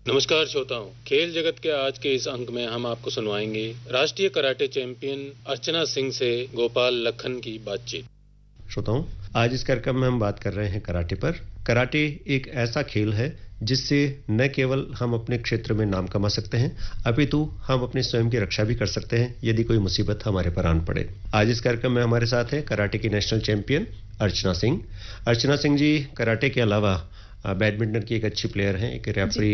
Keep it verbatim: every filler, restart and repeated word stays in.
नमस्कार श्रोताओं, खेल जगत के आज के इस अंक में हम आपको सुनवाएंगे राष्ट्रीय कराटे चैंपियन अर्चना सिंह से गोपाल लखन की बातचीत। श्रोताओं, आज इस कार्यक्रम में हम बात कर रहे हैं कराटे पर। कराटे एक ऐसा खेल है जिससे न केवल हम अपने क्षेत्र में नाम कमा सकते हैं, अपितु हम अपने स्वयं की रक्षा भी कर सकते हैं यदि कोई मुसीबत हमारे पर आन पड़े। आज इस कार्यक्रम में हमारे साथ है कराटे की national champion Archana Singh. Archana Singh ji karate के अलावा बैडमिंटन की एक अच्छी प्लेयर हैं, एक रेफरी